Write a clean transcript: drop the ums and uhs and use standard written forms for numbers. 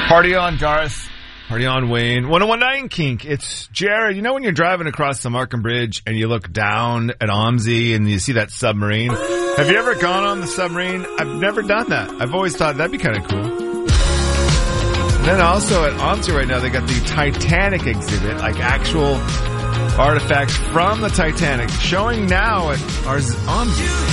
Party on, Garth. Party on, Wayne. 101.9 Kink. It's Jared. You know when you're driving across the Markham Bridge and you look down at OMSI and you see that submarine? Have you ever gone on the submarine? I've never done that. I've always thought that'd be kind of cool. And then also at OMSI right now, they got the Titanic exhibit, like actual artifacts from the Titanic, showing now at our OMSI.